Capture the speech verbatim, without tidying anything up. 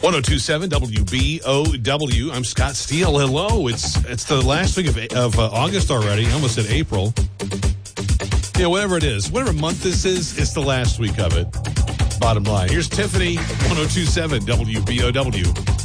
ten twenty-seven W B O W. I'm Scott Steele. Hello. It's it's the last week of, of uh, August already. I almost said April. Yeah, whatever it is. Whatever month this is, it's the last week of it. Bottom line. Here's Tiffany, ten twenty-seven W B O W.